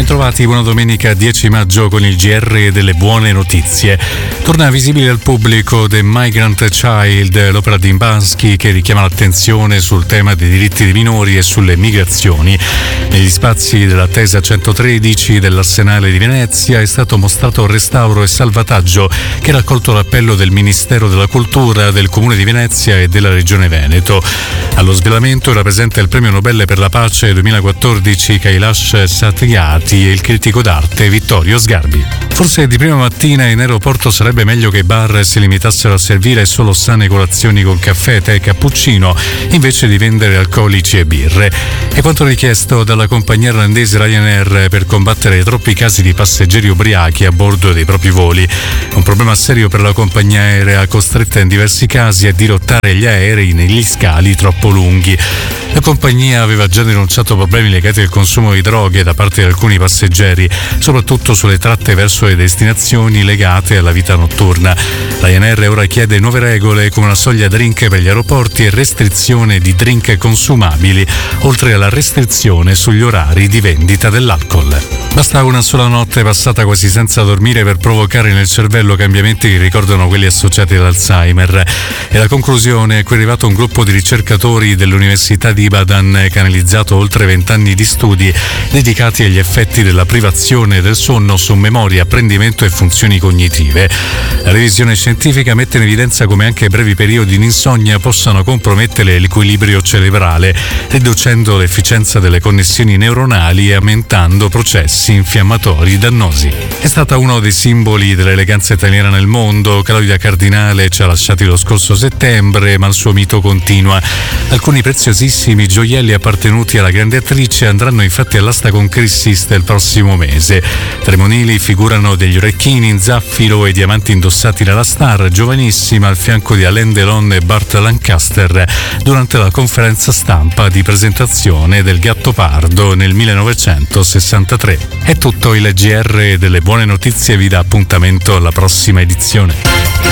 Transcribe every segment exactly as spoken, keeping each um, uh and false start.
Bentrovati, buona domenica dieci maggio con il G R delle buone notizie. Torna visibile al pubblico The Migrant Child, l'opera di Bansky che richiama l'attenzione sul tema dei diritti dei minori e sulle migrazioni. Negli spazi della Tesa centotredici dell'Arsenale di Venezia è stato mostrato restauro e salvataggio che ha raccolto l'appello del Ministero della Cultura, del Comune di Venezia e della Regione Veneto. Allo svelamento era presente il premio Nobel per la pace duemilaquattordici Kailash Satyarthi e il critico d'arte Vittorio Sgarbi. Forse di prima mattina in aeroporto sarebbe meglio che i bar si limitassero a servire solo sane colazioni con caffè, tè e cappuccino invece di vendere alcolici e birre. È quanto richiesto dalla compagnia irlandese Ryanair per combattere i troppi casi di passeggeri ubriachi a bordo dei propri voli. Un problema serio per la compagnia aerea, costretta in diversi casi a dirottare gli aerei negli scali troppo lunghi. La compagnia aveva già denunciato problemi legati al consumo di droghe da parte di alcuni passeggeri, soprattutto sulle tratte verso le destinazioni legate alla vita notturna. Ryanair ora chiede nuove regole come una soglia drink per gli aeroporti e restrizione di drink consumabili, oltre alla restrizione sugli orari di vendita dell'alcol. Basta una sola notte passata quasi senza dormire per provocare nel cervello cambiamenti che ricordano quelli associati all'Alzheimer. E la conclusione è che è arrivato un gruppo di ricercatori dell'Università di Ibadan che ha analizzato oltre vent'anni di studi dedicati agli effetti della privazione del sonno su memoria, apprendimento e funzioni cognitive. La revisione scientifica mette in evidenza come anche brevi periodi di insonnia possano compromettere l'equilibrio cerebrale, riducendo l'efficienza delle connessioni neuronali e aumentando processi infiammatori dannosi. È stata uno dei simboli dell'eleganza italiana nel mondo. Claudia Cardinale ci ha lasciati lo scorso settembre, ma il suo mito continua. Alcuni preziosissimi gioielli appartenuti alla grande attrice andranno infatti all'asta con Christie's del prossimo mese. Tra i monili figurano degli orecchini in zaffiro e diamanti indossati dalla star giovanissima al fianco di Alain Delon e Burt Lancaster durante la conferenza stampa di presentazione del Gattopardo nel millenovecentosessantatré. È tutto, il G R delle buone notizie vi dà appuntamento alla prossima edizione.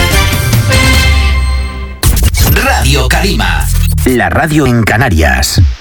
Radio Calima, la radio en Canarias.